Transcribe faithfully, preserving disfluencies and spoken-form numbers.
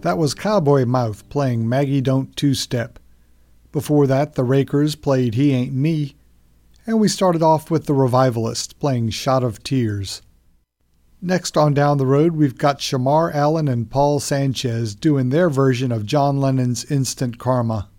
That was Cowboy Mouth playing Maggie Don't Two-Step. Before that, the Rakers played He Ain't Me. And we started off with the Revivalists playing Shot of Tears. Next on down the road, we've got Shamar Allen and Paul Sanchez doing their version of John Lennon's Instant Karma.